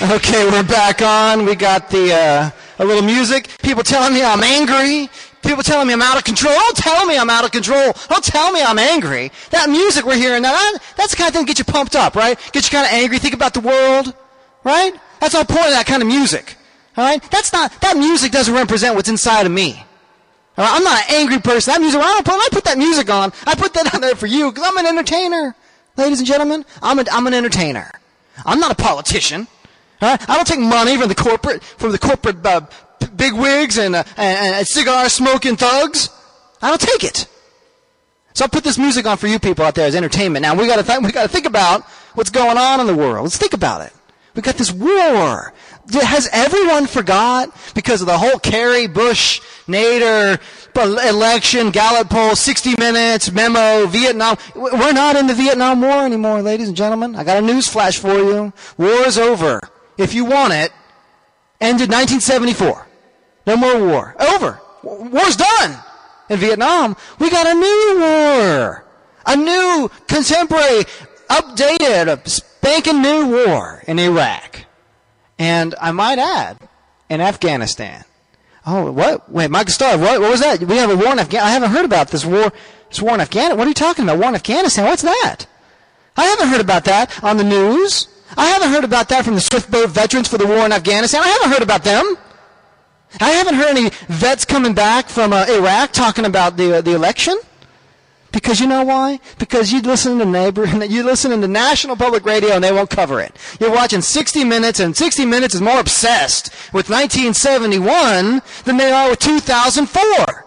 Okay, we're back on. We got a little music. People telling me I'm angry. People telling me I'm out of control. Don't tell me I'm out of control. Don't tell me I'm angry. That music we're hearing, that's the kind of thing that gets you pumped up, right? Get you kind of angry, think about the world, right? That's the whole point of that kind of music, all right? That music doesn't represent what's inside of me. All right? I'm not an angry person. That music, when I put that music on, I put that on there for you because I'm an entertainer, ladies and gentlemen. I'm an entertainer. I'm not a politician. All right? I don't take money from the corporate bigwigs and cigar smoking thugs. I don't take it. So I put this music on for you people out there as entertainment. Now we got to think about what's going on in the world. Let's think about it. We got this war. Has everyone forgot because of the whole Kerry, Bush, Nader election, Gallup poll, 60 Minutes, memo, Vietnam? We're not in the Vietnam War anymore, ladies and gentlemen. I got a news flash for you. War is over. If you want it, ended 1974. No more war. Over. War's done. In Vietnam, we got a new war. A new, contemporary, updated, spanking new war in Iraq. And I might add, in Afghanistan. Oh, what? Wait, Michael Starr, what was that? We have a war in Afghanistan. I haven't heard about this war in Afghanistan. What are you talking about? War in Afghanistan? What's that? I haven't heard about that on the news. I haven't heard about that from the Swift Boat veterans for the war in Afghanistan. I haven't heard about them. I haven't heard any vets coming back from Iraq talking about the election. Because you know why? Because you listen to National Public Radio and they won't cover it. You're watching 60 Minutes, and 60 Minutes is more obsessed with 1971 than they are with 2004.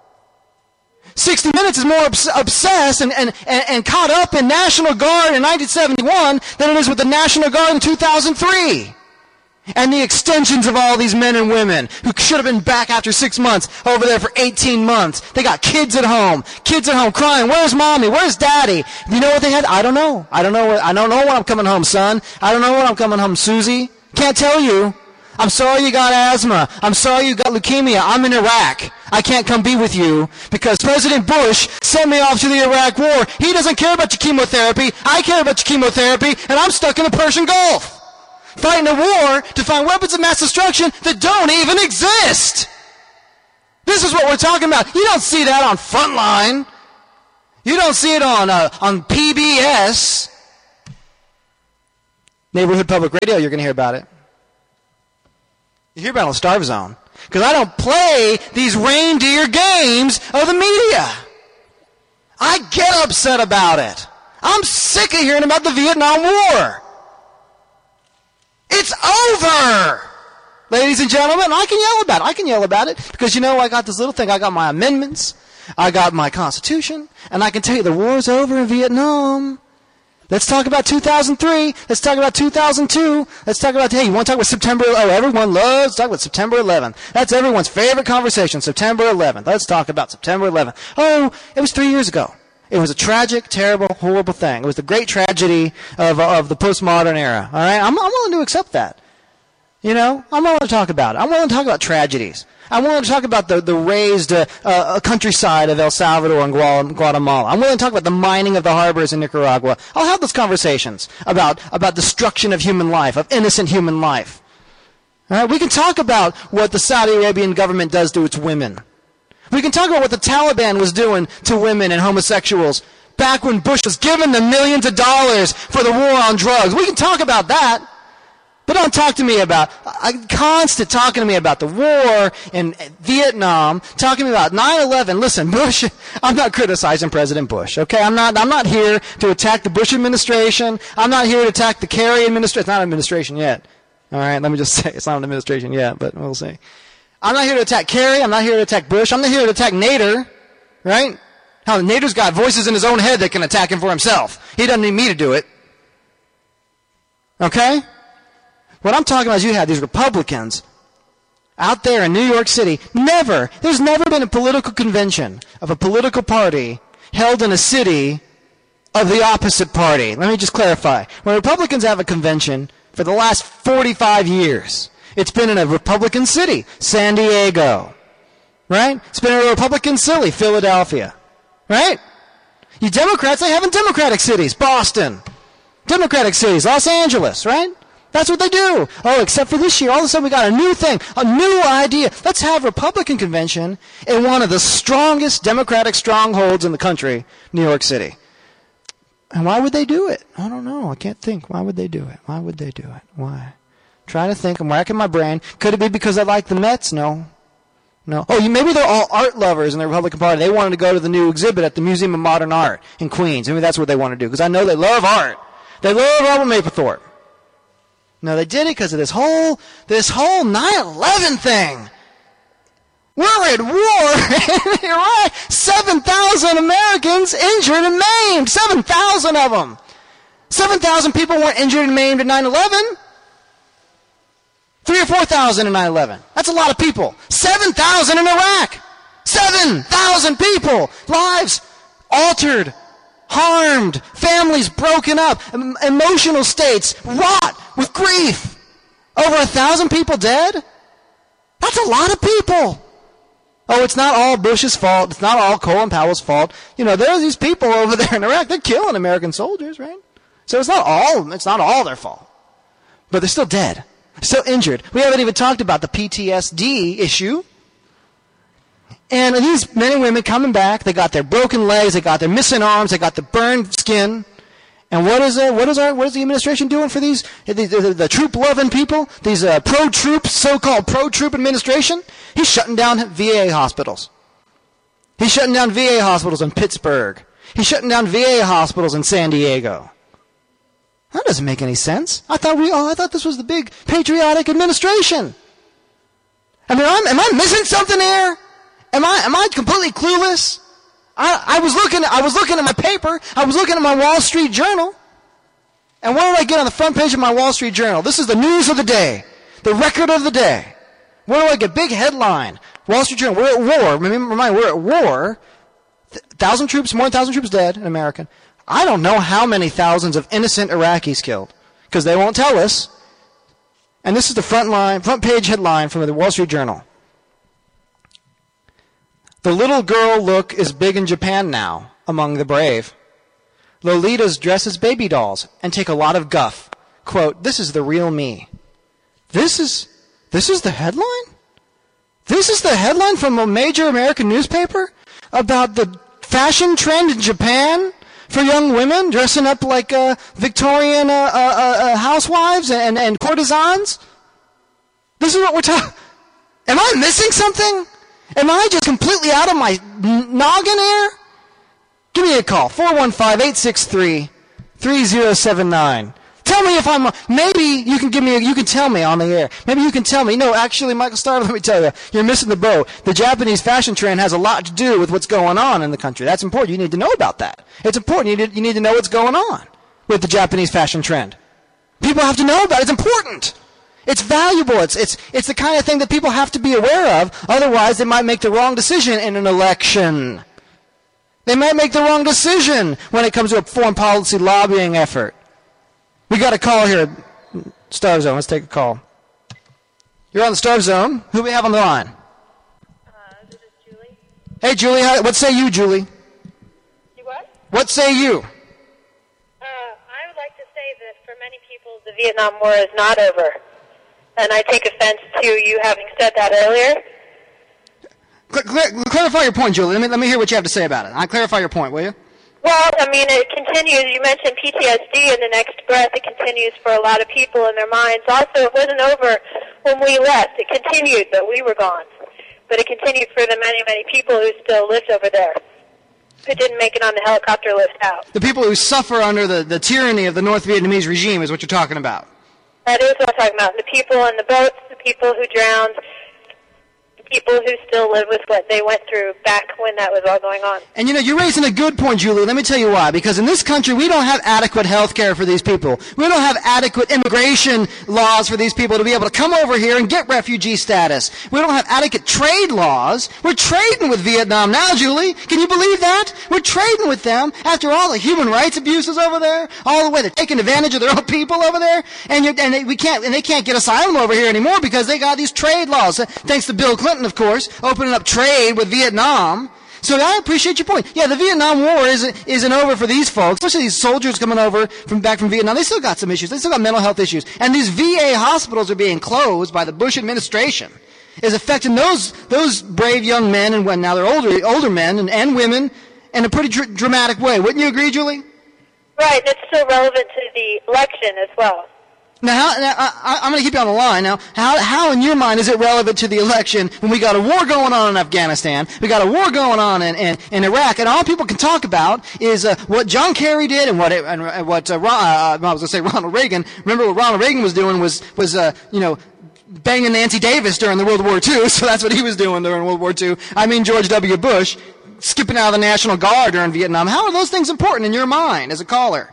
60 Minutes is more obsessed and caught up in National Guard in 1971 than it is with the National Guard in 2003. And the extensions of all these men and women who should have been back after 6 months over there for 18 months. They got kids at home crying, where's mommy? Where's daddy? You know what they had? I don't know. I don't know when I'm coming home, son. I don't know when I'm coming home, Susie. Can't tell you. I'm sorry you got asthma. I'm sorry you got leukemia. I'm in Iraq. I can't come be with you because President Bush sent me off to the Iraq war. He doesn't care about your chemotherapy. I care about your chemotherapy, and I'm stuck in the Persian Gulf, fighting a war to find weapons of mass destruction that don't even exist. This is what we're talking about. You don't see that on Frontline. You don't see it on PBS. Neighborhood Public Radio, you're going to hear about it. You hear about it on Starve Zone. Because I don't play these reindeer games of the media. I get upset about it. I'm sick of hearing about the Vietnam War. It's over! Ladies and gentlemen, I can yell about it. Because you know, I got this little thing. I got my amendments. I got my Constitution. And I can tell you the war's over in Vietnam. Let's talk about 2003. Let's talk about 2002. Let's talk about, hey, you want to talk about September? Oh, everyone loves to talk about September 11th. That's everyone's favorite conversation, September 11th. Let's talk about September 11th. Oh, it was 3 years ago. It was a tragic, terrible, horrible thing. It was the great tragedy of the postmodern era. All right? I'm willing to accept that. You know? I'm willing to talk about it. I'm willing to talk about tragedies. I'm willing to talk about the raised countryside of El Salvador and Guatemala. I'm willing to talk about the mining of the harbors in Nicaragua. I'll have those conversations about destruction of human life, of innocent human life. All right? We can talk about what the Saudi Arabian government does to its women. We can talk about what the Taliban was doing to women and homosexuals back when Bush was giving them millions of dollars for the war on drugs. We can talk about that. But don't talk to me about, constant talking to me about the war in Vietnam, talking to me about 9/11. Listen, Bush, I'm not criticizing President Bush, okay? I'm not here to attack the Bush administration. I'm not here to attack the Kerry administration. It's not an administration yet. All right, let me just say, it's not an administration yet, but we'll see. I'm not here to attack Kerry. I'm not here to attack Bush. I'm not here to attack Nader, right? How Nader's got voices in his own head that can attack him for himself. He doesn't need me to do it. Okay? What I'm talking about is you have these Republicans out there in New York City. There's never been a political convention of a political party held in a city of the opposite party. Let me just clarify. When Republicans have a convention for the last 45 years, it's been in a Republican city, San Diego, right? It's been in a Republican city, Philadelphia, right? You Democrats, they have in Democratic cities, Boston. Democratic cities, Los Angeles, right? That's what they do. Oh, except for this year, all of a sudden we got a new thing, a new idea. Let's have a Republican convention in one of the strongest Democratic strongholds in the country, New York City. And why would they do it? I don't know. I can't think. Why would they do it? Why would they do it? Why? Trying to think. I'm racking my brain. Could it be because I like the Mets? No. Oh, maybe they're all art lovers in the Republican Party. They wanted to go to the new exhibit at the Museum of Modern Art in Queens. Maybe that's what they want to do, because I know they love art. They love Robert Mapplethorpe. No, they did it because of this whole 9/11 thing. We're at war in Iraq. 7,000 Americans injured and maimed. 7,000 of them. 7,000 people weren't injured and maimed in 9/11. 3,000 or 4,000 in 9/11. That's a lot of people. 7,000 in Iraq. 7,000 people. Lives altered, harmed, families broken up, emotional states wrought with grief. Over 1,000 people dead? That's a lot of people. Oh, it's not all Bush's fault. It's not all Colin Powell's fault. There are these people over there in Iraq. They're killing American soldiers, right? So it's not all their fault. But they're still dead. Still injured. We haven't even talked about the PTSD issue. And these men and women coming back, they got their broken legs, they got their missing arms, they got the burned skin. And what is the administration doing for these the troop-loving people? These so-called pro-troop administration? He's shutting down VA hospitals. He's shutting down VA hospitals in Pittsburgh. He's shutting down VA hospitals in San Diego. That doesn't make any sense. I thought this was the big patriotic administration. Am I missing something here? Am I completely clueless? I was looking at my paper. I was looking at my Wall Street Journal. And what did I get on the front page of my Wall Street Journal? This is the news of the day. The record of the day. What do I get? Big headline. Wall Street Journal. We're at war. Remember, we're at war. More than 1,000 troops dead in America. I don't know how many thousands of innocent Iraqis killed, because they won't tell us. And this is the front page headline from the Wall Street Journal. The little girl look is big in Japan now, among the brave. Lolitas dress as baby dolls and take a lot of guff. Quote, "This is the real me." This is the headline? This is the headline from a major American newspaper about the fashion trend in Japan for young women dressing up like Victorian housewives and courtesans? This is what we're talking. Am I missing something? Am I just completely out of my noggin here? Give me a call, 415-863-3079. Tell me if maybe you can tell me on the air. Maybe you can tell me, no, actually, Michael Starr, let me tell you, you're missing the boat. The Japanese fashion trend has a lot to do with what's going on in the country. That's important. You need to know about that. It's important. You need to know what's going on with the Japanese fashion trend. People have to know about it. It's important. It's valuable. It's the kind of thing that people have to be aware of. Otherwise, they might make the wrong decision in an election. They might make the wrong decision when it comes to a foreign policy lobbying effort. We got a call here, Star Zone. Let's take a call. You're on the Star Zone. Who do we have on the line? This is Julie. Hey, Julie. What say you, Julie? You what? What say you? I would like to say that for many people, the Vietnam War is not over. And I take offense to you having said that earlier. Clarify your point, Julie. Let me hear what you have to say about it. Clarify your point, will you? Well, it continues. You mentioned PTSD, and the next breath, it continues for a lot of people in their minds. Also, it wasn't over when we left. It continued, but we were gone. But it continued for the many, many people who still lived over there, who didn't make it on the helicopter lift out. The people who suffer under the tyranny of the North Vietnamese regime is what you're talking about. That is what I'm talking about. The people in the boats, the people who drowned, people who still live with what they went through back when that was all going on. And you're raising a good point, Julie. Let me tell you why. Because in this country, we don't have adequate health care for these people. We don't have adequate immigration laws for these people to be able to come over here and get refugee status. We don't have adequate trade laws. We're trading with Vietnam now, Julie. Can you believe that? We're trading with them after all the human rights abuses over there, all the way they're taking advantage of their own people over there, and they can't get asylum over here anymore because they got these trade laws. Thanks to Bill Clinton, of course, opening up trade with Vietnam. So I appreciate your point. Yeah, the Vietnam War isn't over for these folks, especially these soldiers coming over back from Vietnam. They still got some issues. They still got mental health issues. And these VA hospitals are being closed by the Bush administration. Is affecting those brave young men, and when now they're older men and women in a pretty dramatic way. Wouldn't you agree, Julie? Right, and it's still relevant to the election as well. Now, I'm going to keep you on the line. Now, how in your mind is it relevant to the election when we got a war going on in Afghanistan, we got a war going on in Iraq, and all people can talk about is what John Kerry did and what I was going to say Ronald Reagan. Remember what Ronald Reagan was doing was banging Nancy Davis during the World War II, so that's what he was doing during World War II. I mean George W. Bush skipping out of the National Guard during Vietnam. How are those things important in your mind as a caller?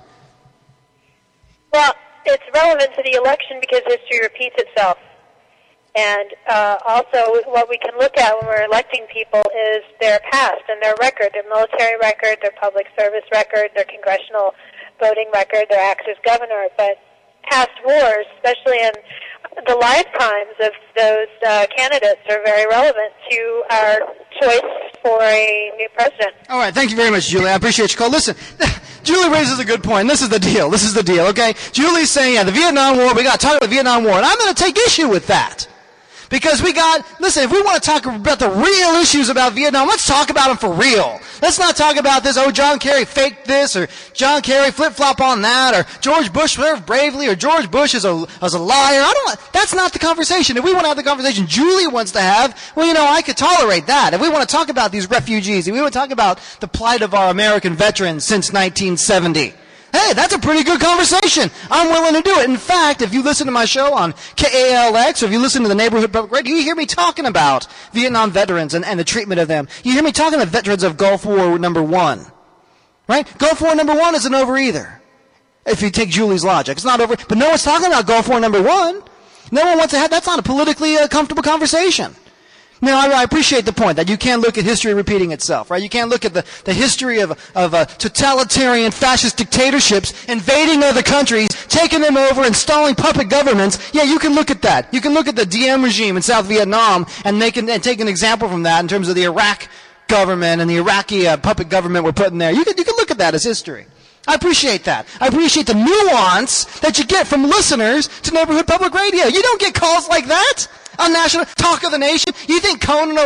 Well, it's relevant to the election because history repeats itself. And also what we can look at when we're electing people is their past and their record, their military record, their public service record, their congressional voting record, their acts as governor. But past wars, especially in the lifetimes of those candidates, are very relevant to our choice for a new president. All right, thank you very much, Julie. I appreciate your call. Listen, Julie raises a good point. This is the deal, okay? Julie's saying, yeah, the Vietnam War, we got to talk about the Vietnam War, and I'm going to take issue with that. Because listen, if we want to talk about the real issues about Vietnam, let's talk about them for real. Let's not talk about this, John Kerry faked this, or John Kerry flip-flop on that, or George Bush served bravely, or George Bush is a liar. That's not the conversation. If we want to have the conversation Julie wants to have, well, I could tolerate that. If we want to talk about these refugees, if we want to talk about the plight of our American veterans since 1970, hey, that's a pretty good conversation. I'm willing to do it. In fact, if you listen to my show on KALX, or if you listen to the Neighborhood Public Radio, you hear me talking about Vietnam veterans and the treatment of them. You hear me talking to veterans of Gulf War number 1. Right? Gulf War number 1 isn't over either. If you take Julie's logic. It's not over. But no one's talking about Gulf War number 1. No one wants to have, that's not a politically comfortable conversation. Now, I appreciate the point that you can't look at history repeating itself, right? You can't look at the history of totalitarian fascist dictatorships invading other countries, taking them over, installing puppet governments. Yeah, you can look at that. You can look at the Diem regime in South Vietnam and take an example from that in terms of the Iraq government and the Iraqi puppet government we're putting there. You can look at that as history. I appreciate that. I appreciate the nuance that you get from listeners to Neighborhood Public Radio. You don't get calls like that on National Talk of the Nation. You think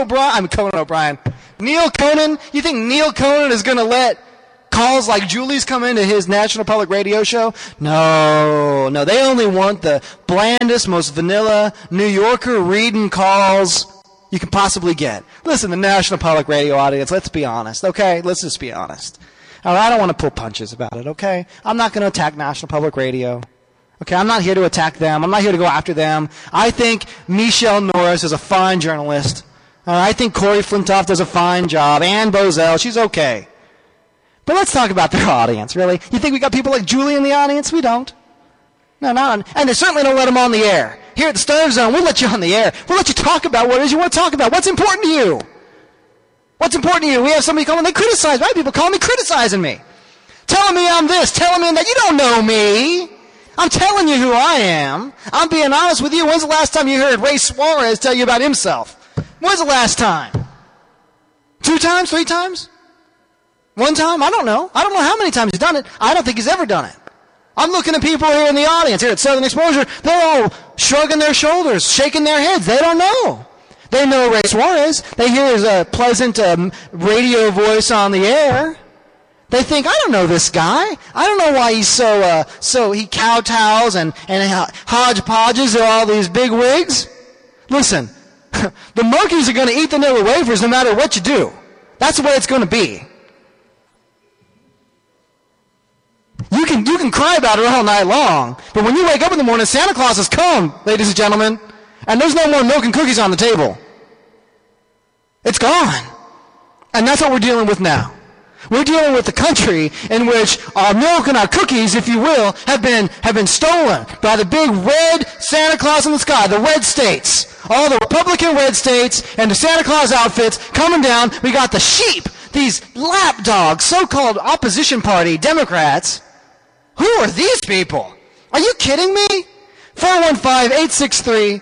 Neil Conan, you think Neil Conan is going to let calls like Julie's come into his National Public Radio show? No, they only want the blandest, most vanilla New Yorker reading calls you can possibly get. Listen, the National Public Radio audience, let's be honest, okay? Let's just be honest. All right, I don't want to pull punches about it, okay? I'm not going to attack National Public Radio. Okay, I'm not here to attack them. I'm not here to go after them. I think Michelle Norris is a fine journalist. I think Corey Flintoff does a fine job. Ann Bozell, she's okay. But let's talk about their audience, really. You think we got people like Julie in the audience? We don't. No, not. And they certainly don't let them on the air. Here at the Stern Zone, we'll let you on the air. We'll let you talk about what it is you want to talk about. What's important to you? What's important to you? We have somebody calling, they criticize. Right? People call me criticizing me. Telling me I'm this, telling me that. You don't know me. I'm telling you who I am. I'm being honest with you. When's the last time you heard Ray Suarez tell you about himself? When's the last time? 2 times? 3 times? 1 time? I don't know. I don't know how many times he's done it. I don't think he's ever done it. I'm looking at people here in the audience, here at Southern Exposure. They're all shrugging their shoulders, shaking their heads. They don't know. They know Ray Suarez. They hear his pleasant radio voice on the air. They think, I don't know this guy. I don't know why he's so he kowtows and hodgepodges of all these big wigs. Listen, the monkeys are going to eat the vanilla wafers no matter what you do. That's the way it's going to be. You can cry about it all night long, but when you wake up in the morning, Santa Claus has come, ladies and gentlemen, and there's no more milk and cookies on the table. It's gone. And that's what we're dealing with now. We're dealing with a country in which our milk and our cookies, if you will, have been stolen by the big red Santa Claus in the sky, the red states. All the Republican red states and the Santa Claus outfits coming down. We got the sheep, these lapdogs, so-called opposition party Democrats. Who are these people? Are you kidding me?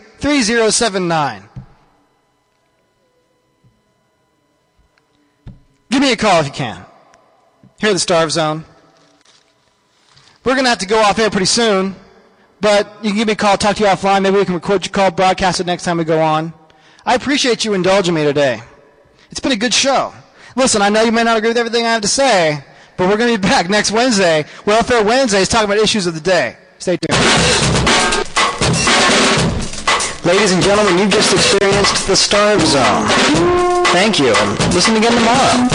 415-863-3079. Give me a call if you can. Here at the Starve Zone. We're going to have to go off air pretty soon, but you can give me a call, talk to you offline. Maybe we can record your call, broadcast it next time we go on. I appreciate you indulging me today. It's been a good show. Listen, I know you may not agree with everything I have to say, but we're going to be back next Wednesday. Welfare Wednesdays, talking about issues of the day. Stay tuned. Ladies and gentlemen, you've just experienced the Starve Zone. Thank you, and listen again tomorrow.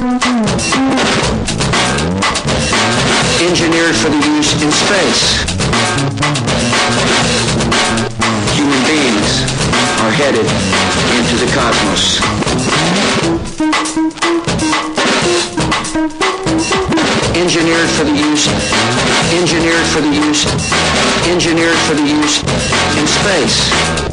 Engineered for the use in space. Human beings are headed into the cosmos. Engineered for the use in space.